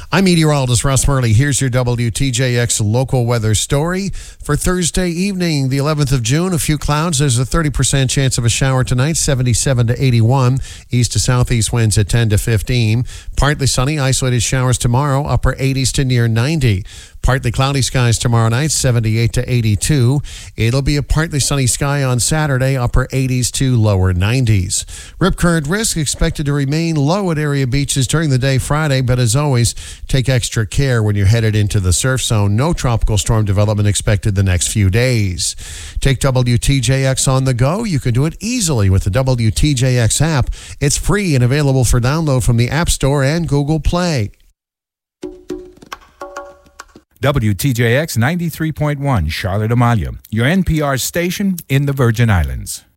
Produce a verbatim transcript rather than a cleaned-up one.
I'm meteorologist Russ Murley. Here's your W T J X local weather story for Thursday evening, the eleventh of June. A few clouds. There's a thirty percent chance of a shower tonight, seventy-seven to eighty-one. East to southeast winds at ten to fifteen. Partly sunny, isolated showers tomorrow, upper eighties to near ninety. Partly cloudy skies tomorrow night, seventy-eight to eighty-two. It'll be a partly sunny sky on Saturday, upper eighties to lower nineties. Rip current risk expected to remain low at area beaches during the day Friday, but as always, take extra care when you're headed into the surf zone. No tropical storm development expected the next few days. Take W T J X on the go. You can do it easily with the W T J X app. It's free and available for download from the App Store and Google Play. W T J X ninety-three point one, Charlotte Amalia, your N P R station in the Virgin Islands.